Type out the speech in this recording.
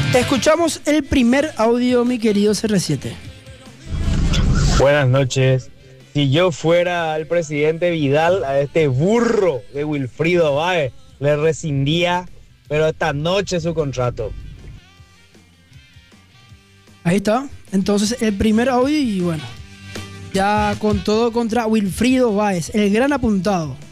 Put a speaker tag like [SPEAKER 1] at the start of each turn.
[SPEAKER 1] Escuchamos el primer audio, mi querido CR7.
[SPEAKER 2] Buenas noches. Si yo fuera el presidente Vidal, a este burro de Wilfrido Báez le rescindía, pero esta noche su contrato.
[SPEAKER 1] Ahí está. Entonces, el primer audio y bueno, ya con todo contra Wilfrido Báez, el gran apuntado.